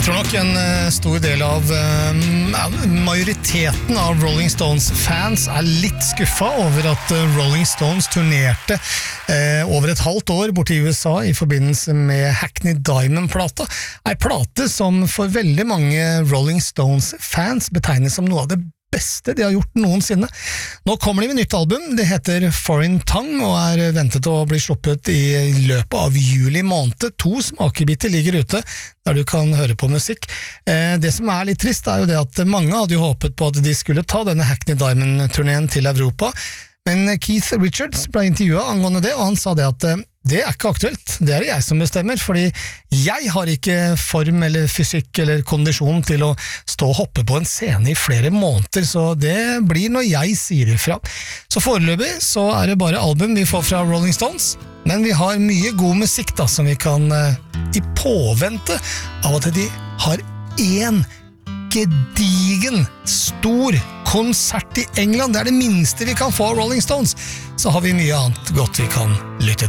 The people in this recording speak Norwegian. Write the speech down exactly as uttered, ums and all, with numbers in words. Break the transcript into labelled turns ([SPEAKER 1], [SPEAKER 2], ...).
[SPEAKER 1] Jeg tror nok en uh, stor del av uh, majoriteten av Rolling Stones fans er litt skuffa over at uh, Rolling Stones turnerte uh, over et halvt år borte i U S A i forbindelse med Hackney Diamond-plata. En plate som for veldig mange Rolling Stones fans betegnes som noe av det beste de har gjort noensinne. Nå kommer de med nytt album, det heter Foreign Tongue, og er ventet å bli sluppet i løpet av juli måned. To smakebiter ligger ute, der du kan høre på musikk. Eh, det som er litt trist er jo det at mange hadde jo håpet på at de skulle ta denne Hackney Diamond-turneen til Europa, men Keith Richards ble intervjuet angående det, og han sa det at eh, det er ikke aktuelt, det er det jeg som bestemmer, fordi jeg har ikke form eller fysikk eller kondisjon til å stå og hoppe på en scene i flere måneder, så det blir når jeg sier ifra. Så foreløpig så er det bare album vi får fra Rolling Stones, men vi har mye god musikk da, som vi kan uh, i påvente av at de har en gedigen, stor konsert i England. Det er det minste vi kan få av Rolling Stones. Så har vi mye annet godt vi kan lytte